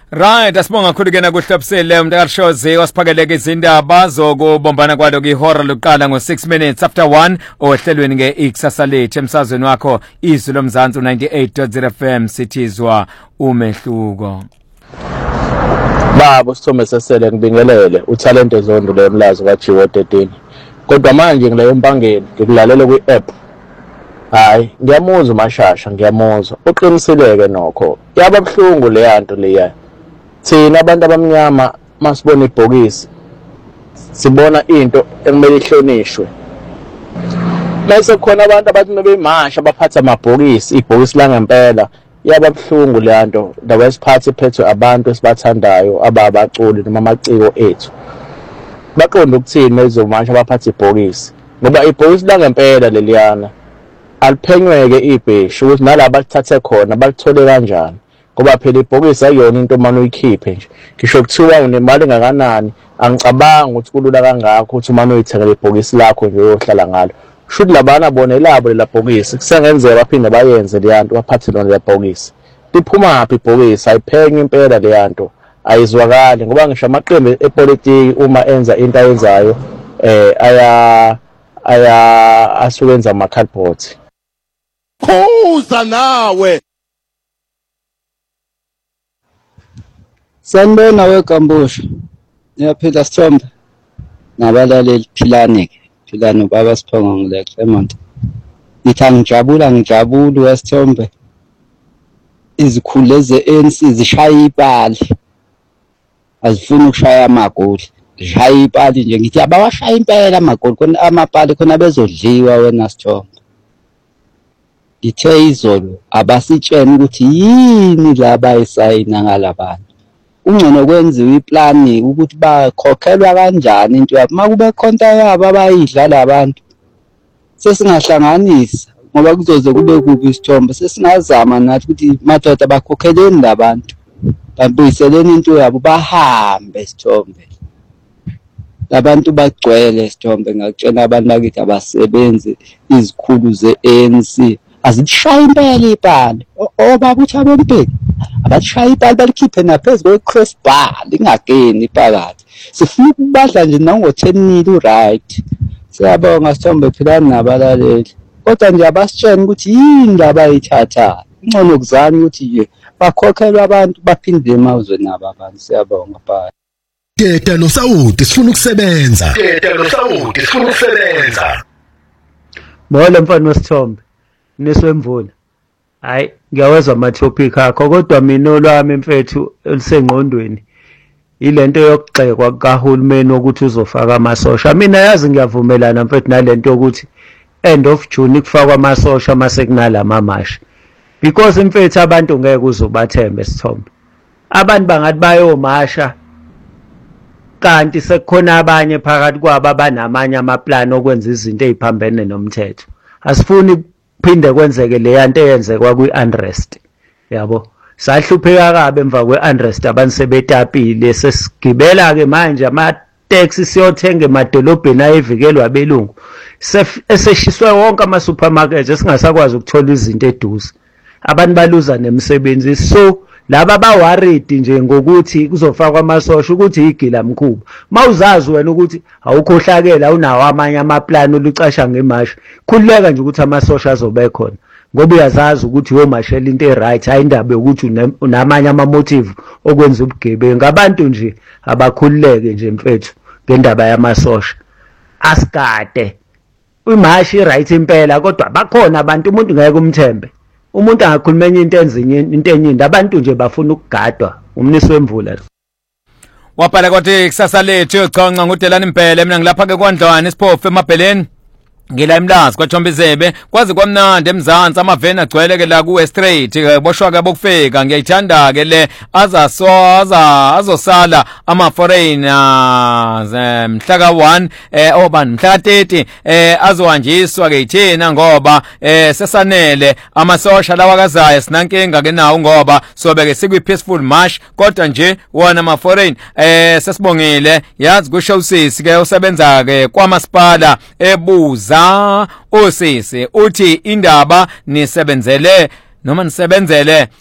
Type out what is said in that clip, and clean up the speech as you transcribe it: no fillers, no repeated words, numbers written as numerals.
Right, asibonga kakhulu ke nakuhlobisele umntakashozi wasiphakeleke izindaba zokubombana kwalo kwihora lokuqala ngo6 minutes after 1 ohlelweni ngeIkusasa lethu emsazweni wakho izwi lomzansi 98.0 FM sithizwa umehluko. Baba Sithombe Sesele ngibingelele utalent ezondo lemlazi kaJiwo 13 kodwa manje ngile empangeni ngikulalele kwi-app. Hayi ngiyamuzwa mashasha ngiyamuzwa uqiniseleke nokho yaba buhlungu le yanto leya. Thina abantu abamnyama masibona ibhokisi sibona into ekumele ihlonishwe. Bese khona abantu abathi nobemasha baphatha amabhokisi ibhokisi la ngempela yaba buhlungu le yanto ndawo esiphathi phethwe abantu esibathandayo ababaculi noma amaciko ethu. Baqonda ukuthini mezomasha baphatha ibhokisi ngoba ibhokisi la ngempela leliyana aliphenyweke ibheshu ukuthi nalabo bathathe khona balithole kanjani ngoba phela ibhokisi ayona into manje uyikhiphe nje ngisho kuthiwa unemali engakanani angicabanga ukuthi kulula kangakho ukuthi manje uyithengele ibhokisi lakho nje uyohlala ngalo should labana bonelabo lela bhokisi kusengenzeka baphinde bayenze le yanto baphathe lona le bhokisi liphuma aphi ibhokisi ayiphenye impela le yanto ayizwakali ngoba ngisho amaqembu epolitiki uma enza into ayenzayo asukenza ama-cardboard. Phuza nawe. Sanibona weGambusha. Ngiyaphila Sithombe. Nabalaleli philani ubaba Siphongo ngile Clement. Ngithi ngijabula weSithombe. Izikhulu ze-ANC zishaya ipali. Azifuni ukushaya amagoli. Zishaya ipali nje ngithi abawashaya impela amagoli khona amapali khona bezodliwa wena Sithombe. Ngithe izolo abasitshena ukuthi yini laba isayina ngalabantu. Ungcono kwenziwe iplani ukuthi bakhokhelwa kanjani into yabo makube khonta yabo abayidlala abantu. Sesingahlanganisa ngoba kuzoze kube kubi Sithombe sesingazama nathi ukuthi madoda bakhokheleni labantu. Babuyiseleni into yabo bahambe Sithombe. Labantu bagcwele Sithombe ngakutshela abantu bakithi abasebenzi izikhulu ze-ANC azishaya impela ipali obaba uthi abempeki abashaya ipali balikhiphe naphezulu kwe-crossbar lingakeni phakathi sifuna ukubadla nje nango-10 right. Siyabonga Sithombe philani nabalaleli kodwa nje abasitshela ukuthi yini labayithatha ngcono kuzani ukuthi nje bakhokhelwe abantu baphinde emazweni abo abantu. Siyabonga bye. Teta noSawuti sifuna ukusebenza. Molo mfana weSithombe. Neswemvula. Hayi ngiyawezwa ama-topic akho kodwa mina olwami mfethu elisengqondweni ilento yokugxekwa kahulumeni ukuthi uzofaka amasosha. Mina yazi ngiyavumelana mfethu nalento ukuthi end of June kufakwa amasosha mase kunalama mashi because mfethu abantu ngeke uzobathembe Sithombe. Abantu bangathi bayomasha kanti sekukhona abanye phakathi kwabo abanamanye amaplani okwenza izinto eziphambene nomthetho. Asifuni phinde kwenzeke le yanto eyenzekwa kwi-unrest yabo sahlupheka kabe emva kwe-unrest abantu sebetapile sesigibela ke manje ama-taxi siyothenga emadolobheni ayevikelwa abelungu eseshiswe wonke ama-supermarket esingasakwazi ukuthola izinto eduze abantu baluza nemisebenzi so laba baworried nje ngokuthi kuzofakwa amasosha ukuthi igila mkhuba mawuzazi wena ukuthi awukhohlakela unawo amanye amaplani olucasha ngemashi khululeka nje ukuthi amasosha azobe khona ngoba uyazazi ukuthi uyomashela into eright hayi indaba yokuthi unamanye amamotive okwenza ubugebengu abantu nje abakhululeke nje mfethu ngendaba yamasosha asigade umashi right impela kodwa bakhona abantu umuntu ngeke umthembe umuntu angakhuluma enye into enyindi abantu nje bafuna ukugadwa umnisi wemvula. Wabhala kwathi Ikusasa lethu chonca nguDelani Mpele mina ngilapha ke kwaNdlwane Siphofu eMabheleni ngila emlazi kwaThombizebe kwazi kwamnandi emzansi amaveni agcwele ke la ku Straight boshwa ke bokufika ngiyayithanda ke le azosala ama foreigners mhla ka1 obani mhla ka30 azohanjiswa ke yithina ngoba sesanele amasosha lawa kazayo sinankinga ke nawo ngoba sobe ke sikwi peaceful march kodwa nje wona ama foreign sesibongile yazi kusho usisi ke usebenza ke kwamasipala ebuza usisi uthi indaba nisebenzele